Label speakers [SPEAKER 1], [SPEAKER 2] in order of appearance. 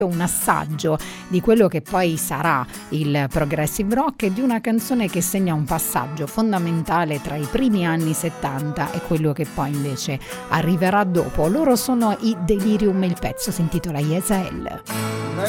[SPEAKER 1] un assaggio di quello che poi sarà il progressive rock e di una canzone che segna un passaggio fondamentale tra i primi anni 70 e quello che poi invece arriverà dopo. Loro sono i Delirium e il pezzo si intitola Yesael.